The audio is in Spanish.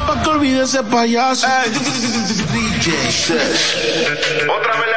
pa' que olvide ese payaso. DJ Sesh. Otra vez